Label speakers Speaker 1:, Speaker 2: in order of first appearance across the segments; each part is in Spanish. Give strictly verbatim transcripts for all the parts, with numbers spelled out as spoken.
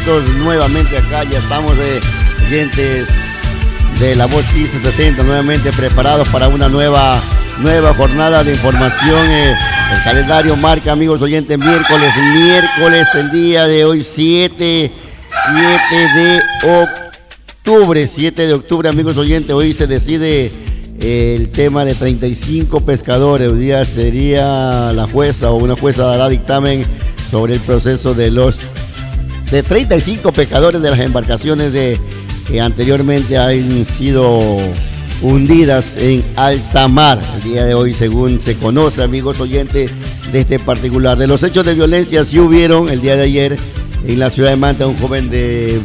Speaker 1: minutos nuevamente acá, ya estamos eh, oyentes de La Voz quince setenta, nuevamente preparados para una nueva, nueva jornada de información. Eh, el calendario marca, amigos oyentes, miércoles, miércoles, el día de hoy, siete de octubre, siete de octubre, amigos oyentes, hoy se decide eh, el tema de treinta y cinco pescadores. Hoy día sería la jueza o una jueza dará dictamen sobre el proceso de los de treinta y cinco pescadores de las embarcaciones de, que anteriormente han sido hundidas en alta mar. El día de hoy, según se conoce, amigos oyentes, de este particular. De los hechos de violencia, sí hubieron el día de ayer en la ciudad de Manta, un joven de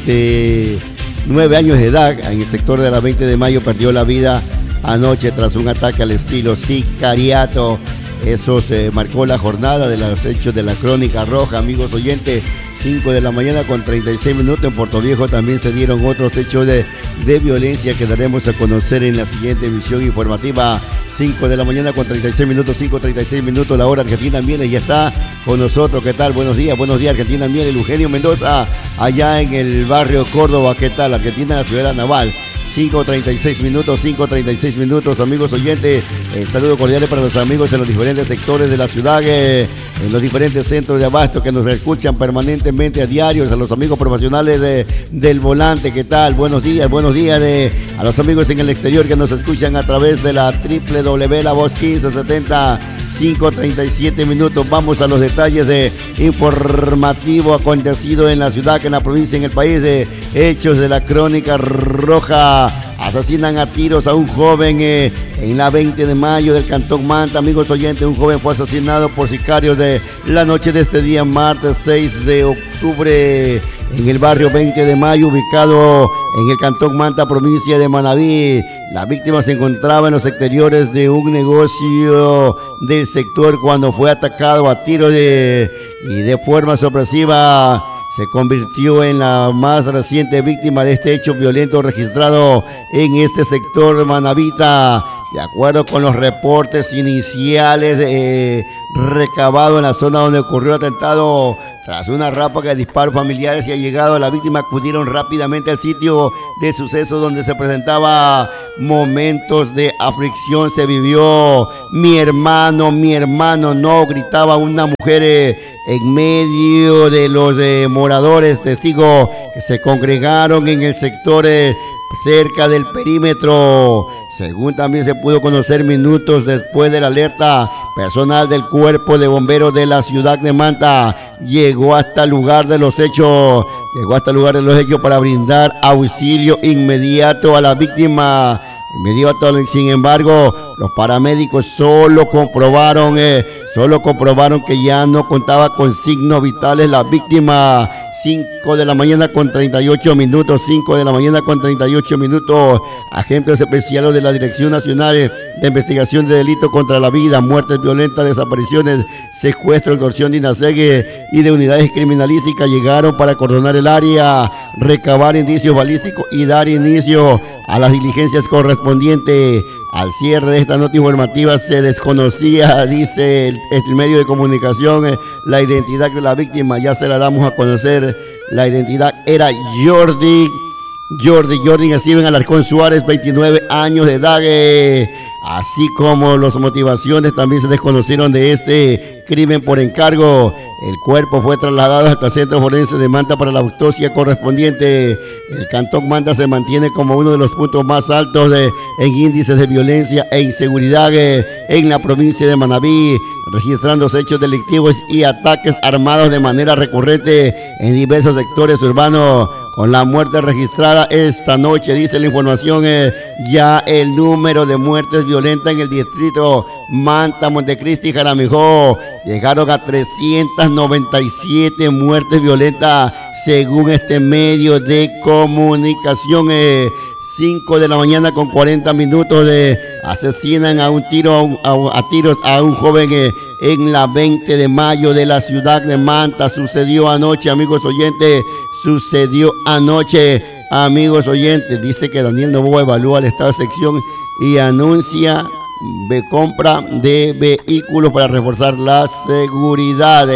Speaker 1: veintinueve años de edad, en el sector de la veinte de mayo, perdió la vida anoche tras un ataque al estilo sicariato. Eso se marcó la jornada de los hechos de la Crónica Roja, amigos oyentes. cinco de la mañana con treinta y seis minutos. En Puerto Viejo también se dieron otros hechos de, de violencia que daremos a conocer en la siguiente emisión informativa. cinco de la mañana con treinta y seis minutos, cinco treinta y seis minutos, la hora. Argentina Mieles ya está con nosotros. ¿Qué tal? Buenos días, buenos días, Argentina Mieles. Eugenio Mendoza, allá en el barrio Córdoba. ¿Qué tal? Argentina, la ciudad naval. cinco treinta y seis minutos, cinco treinta y seis minutos, amigos oyentes. Eh, saludos cordiales para los amigos en los diferentes sectores de la ciudad, eh, en los diferentes centros de abasto que nos escuchan permanentemente a diario, a los amigos profesionales de, del volante. ¿Qué tal? Buenos días, buenos días de, a los amigos en el exterior que nos escuchan a través de la doble u doble u doble u punto la voz quince setenta. cinco treinta y siete minutos. Vamos a los detalles de informativo acontecido en la ciudad, en la provincia, en el país, de hechos de la Crónica Roja. Asesinan a tiros a un joven eh, en la veinte de mayo del Cantón Manta. Amigos oyentes, un joven fue asesinado por sicarios de la noche de este día, martes seis de octubre, en el barrio veinte de mayo, ubicado en el Cantón Manta, provincia de Manabí. La víctima se encontraba en los exteriores de un negocio del sector cuando fue atacado a tiros de, y de forma sorpresiva se convirtió en la más reciente víctima de este hecho violento registrado en este sector manabita. De acuerdo con los reportes iniciales eh, recabados en la zona donde ocurrió el atentado, tras una ráfaga de disparos, familiares y allegados a la víctima acudieron rápidamente al sitio de suceso, donde se presentaba momentos de aflicción. Se vivió: mi hermano, mi hermano, no, gritaba una mujer eh, en medio de los eh, moradores, testigos que se congregaron en el sector eh, cerca del perímetro. Según también se pudo conocer, minutos después de la alerta, personal del Cuerpo de Bomberos de la ciudad de Manta llegó hasta el lugar de los hechos, llegó hasta el lugar de los hechos para brindar auxilio inmediato a la víctima. Inmediato, sin embargo, los paramédicos solo comprobaron, eh, solo comprobaron que ya no contaba con signos vitales la víctima. cinco de la mañana con treinta y ocho minutos, cinco de la mañana con treinta y ocho minutos. Agentes especiales de la Dirección Nacional de Investigación de Delitos contra la Vida, Muertes Violentas, Desapariciones, Secuestro, Extorsión de INASEG y de unidades criminalísticas llegaron para acordonar el área, recabar indicios balísticos y dar inicio a las diligencias correspondientes. Al cierre de esta nota informativa se desconocía, dice el, el medio de comunicación, eh, la identidad de la víctima. Ya se la damos a conocer. La identidad era Jordi, Jordi, Jordi Steven Alarcón Suárez, veintinueve años de edad. Eh, así como las motivaciones también se desconocieron de este crimen por encargo. El cuerpo fue trasladado hasta el Centro Forense de Manta para la autopsia correspondiente. El Cantón Manta se mantiene como uno de los puntos más altos de, en índices de violencia e inseguridad eh, en la provincia de Manabí, registrando hechos delictivos y ataques armados de manera recurrente en diversos sectores urbanos. Con la muerte registrada esta noche, dice la información, eh, ya el número de muertes violentas en el distrito Manta, Montecristi y Jaramijó llegaron a trescientas noventa y siete muertes violentas, según este medio de comunicación. Eh, cinco de la mañana con cuarenta minutos, de asesinan a un tiro a, un, a, a tiros a un joven eh, en la veinte de mayo de la ciudad de Manta. Sucedió anoche, amigos oyentes, sucedió anoche, amigos oyentes. Dice que Daniel Novoa evalúa el estado de sección y anuncia de compra de vehículos para reforzar la seguridad.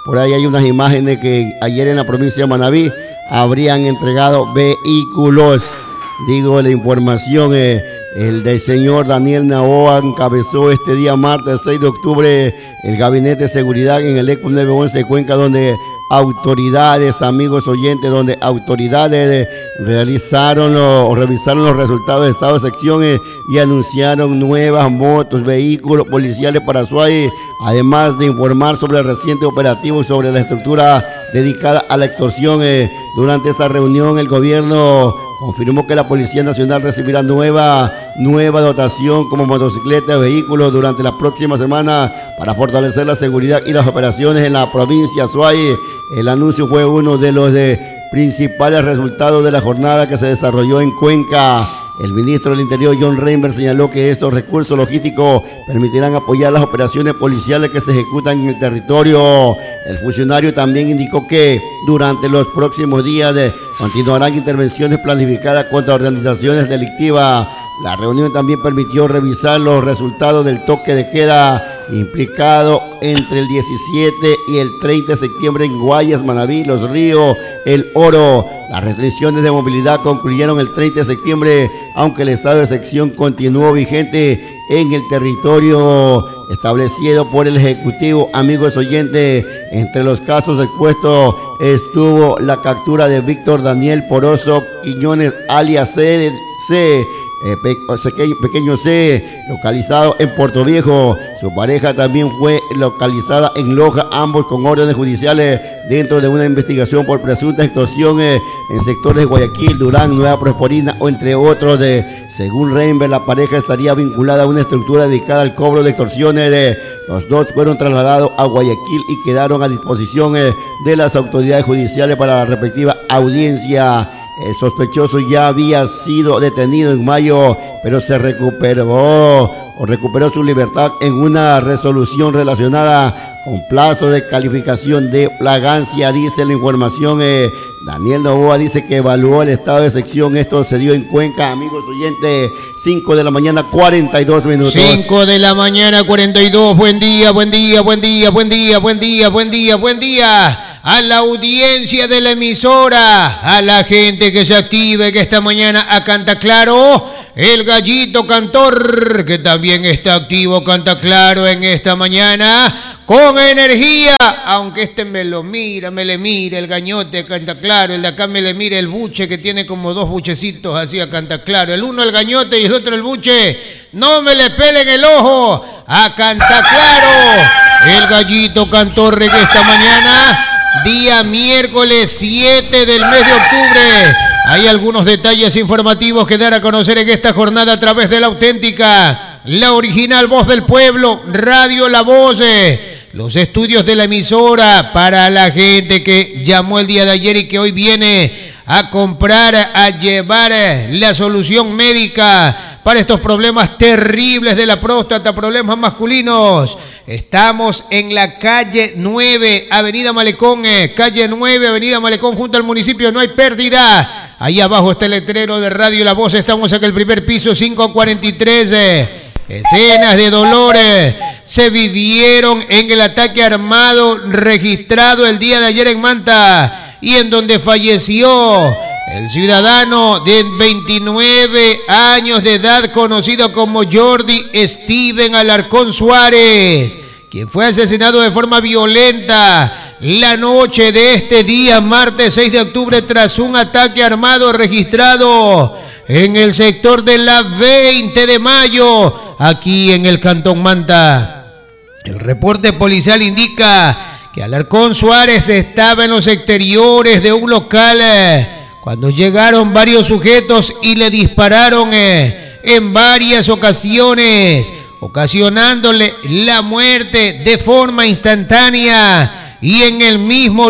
Speaker 1: Por ahí hay unas imágenes que ayer en la provincia de Manabí habrían entregado vehículos. Digo, la información, eh, el del señor Daniel Noboa encabezó este día martes seis de octubre el Gabinete de Seguridad en el E C U nueve once Cuenca, donde autoridades, amigos oyentes, donde autoridades realizaron lo, o revisaron los resultados de estado de sección eh, y anunciaron nuevas motos, vehículos policiales para Azuay, además de informar sobre el reciente operativo y sobre la estructura dedicada a la extorsión. Eh, durante esta reunión el gobierno confirmó que la Policía Nacional recibirá nueva, nueva dotación como motocicletas, vehículos durante la próxima semana para fortalecer la seguridad y las operaciones en la provincia de Azuay. El anuncio fue uno de los de principales resultados de la jornada que se desarrolló en Cuenca. El ministro del Interior, John Reinberg, señaló que estos recursos logísticos permitirán apoyar las operaciones policiales que se ejecutan en el territorio. El funcionario también indicó que durante los próximos días de, continuarán intervenciones planificadas contra organizaciones delictivas. La reunión también permitió revisar los resultados del toque de queda implicado entre el diecisiete y el treinta de septiembre en Guayas, Manabí, Los Ríos, El Oro. Las restricciones de movilidad concluyeron el treinta de septiembre, aunque el estado de sección continuó vigente en el territorio establecido por el Ejecutivo. Amigos oyentes, entre los casos expuestos estuvo la captura de Víctor Daniel Poroso Quiñones, alias C, C Eh, pe pequeño, pequeño C, localizado en Puerto Viejo. Su pareja también fue localizada en Loja, ambos con órdenes judiciales dentro de una investigación por presunta extorsión eh, en sectores de Guayaquil, Durán, Nueva Prosporina, o entre otros. De, según Reinberg, la pareja estaría vinculada a una estructura dedicada al cobro de extorsiones. De, los dos fueron trasladados a Guayaquil y quedaron a disposición eh, de las autoridades judiciales para la respectiva audiencia. El sospechoso ya había sido detenido en mayo, pero se recuperó o recuperó su libertad en una resolución relacionada con plazo de calificación de flagancia, dice la información. Eh, Daniel Noboa dice que evaluó el estado de sección. Esto se dio en Cuenca, amigos oyentes, cinco de la mañana, cuarenta y dos minutos.
Speaker 2: cinco de la mañana, cuarenta y dos. Buen día, buen día, buen día, buen día, buen día, buen día, buen día. A la audiencia de la emisora, a la gente que se active, que esta mañana a Canta Claro, el gallito cantor, que también está activo, canta claro en esta mañana, con energía, aunque este me lo mira, me le mira, el gañote Canta Claro, el de acá me le mira el buche, que tiene como dos buchecitos así a Canta Claro, el uno el gañote y el otro el buche, no me le pelen el ojo, a Canta Claro, el gallito cantor que esta mañana, día miércoles siete del mes de octubre. Hay algunos detalles informativos que dar a conocer en esta jornada a través de la auténtica, la original voz del pueblo, Radio La Voz, los estudios de la emisora para la gente que llamó el día de ayer y que hoy viene a comprar, a llevar la solución médica para estos problemas terribles de la próstata, problemas masculinos. Estamos en la calle nueve, avenida Malecón, eh, calle nueve, avenida Malecón, junto al municipio No Hay Pérdida. Ahí abajo está el letrero de Radio La Voz, estamos en el primer piso, quinientos cuarenta y tres. Eh. Escenas de dolores se vivieron en el ataque armado registrado el día de ayer en Manta y en donde falleció el ciudadano de veintinueve años de edad conocido como Jordi Steven Alarcón Suárez, quien fue asesinado de forma violenta la noche de este día, martes seis de octubre, tras un ataque armado registrado en el sector de la veinte de mayo, aquí en el Cantón Manta. El reporte policial indica que Alarcón Suárez estaba en los exteriores de un local eh, cuando llegaron varios sujetos y le dispararon eh, en varias ocasiones, ocasionándole la muerte de forma instantánea y en el mismo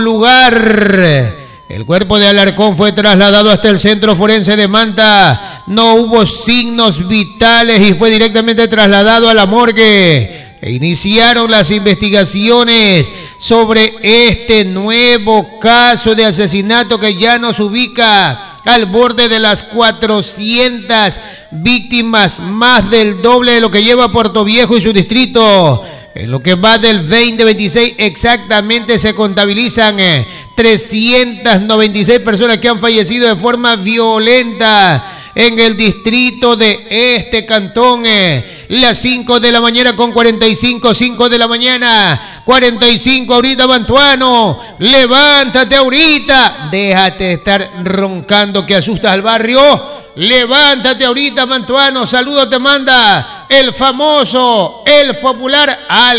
Speaker 2: lugar. El cuerpo de Alarcón fue trasladado hasta el Centro Forense de Manta. No hubo signos vitales y fue directamente trasladado a la morgue. E iniciaron las investigaciones sobre este nuevo caso de asesinato que ya nos ubica al borde de las cuatrocientas víctimas, más del doble de lo que lleva Puerto Viejo y su distrito. En lo que va del veinte veintiséis exactamente se contabilizan eh, trescientas noventa y seis personas que han fallecido de forma violenta en el distrito de este cantón. Eh, las cinco de la mañana con cuarenta y cinco, cinco de la mañana, cuarenta y cinco ahorita, Mantuano. Levántate ahorita. Déjate estar roncando que asustas al barrio. Levántate ahorita, Mantuano. Saludos te manda el famoso, el popular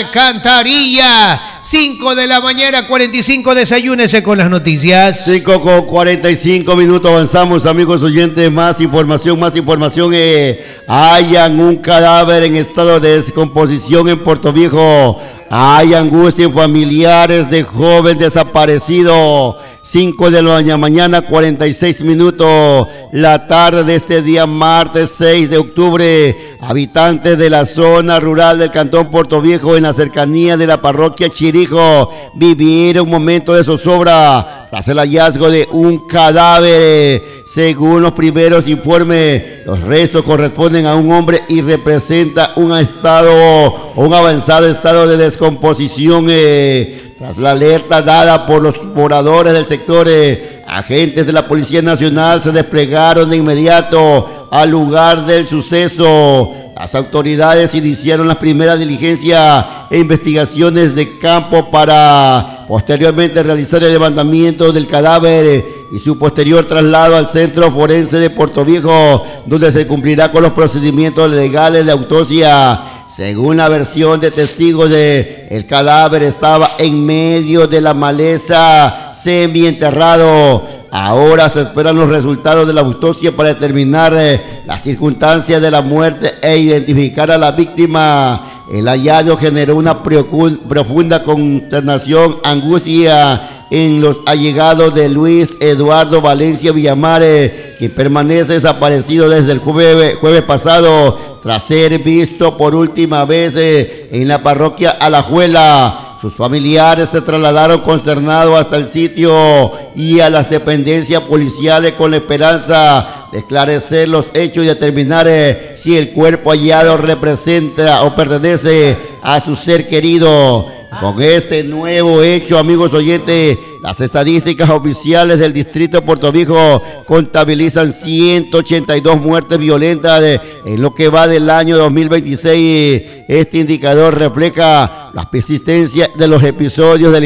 Speaker 2: Alcantarilla. cinco de la mañana, cuarenta y cinco, desayúnese con las noticias.
Speaker 1: cinco con cuarenta y cinco minutos, avanzamos, amigos oyentes. Más información, más información. Eh, hayan un cadáver en estado de descomposición en Puerto Viejo. Hay angustia en familiares de joven desaparecido. cinco de la mañana, cuarenta y seis minutos, la tarde de este día martes seis de octubre, habitantes de la zona rural del cantón Puerto Viejo en la cercanía de la parroquia Chirijo vivieron un momento de zozobra tras el hallazgo de un cadáver. Según los primeros informes, los restos corresponden a un hombre y representa un estado, un avanzado estado de descomposición. Eh, Tras la alerta dada por los moradores del sector, eh, agentes de la Policía Nacional se desplegaron de inmediato al lugar del suceso. Las autoridades iniciaron las primeras diligencias e investigaciones de campo para posteriormente realizar el levantamiento del cadáver eh, y su posterior traslado al Centro Forense de Puerto Viejo, donde se cumplirá con los procedimientos legales de autopsia. Según la versión de testigos, de, el cadáver estaba en medio de la maleza, semienterrado. Ahora se esperan los resultados de la autopsia para determinar eh, las circunstancias de la muerte e identificar a la víctima. El hallazgo generó una profunda consternación, angustia en los allegados de Luis Eduardo Valencia Villamar, eh, que permanece desaparecido desde el jueves, jueves pasado, tras ser visto por última vez eh, en la parroquia Alajuela. Sus familiares se trasladaron consternados hasta el sitio y a las dependencias policiales con la esperanza de esclarecer los hechos y determinar eh, si el cuerpo hallado representa o pertenece a su ser querido. Con este nuevo hecho, amigos oyentes, las estadísticas oficiales del distrito de Puerto Viejo contabilizan ciento ochenta y dos muertes violentas de, en lo que va del año dos mil veintiséis. Este indicador refleja la persistencia de los episodios del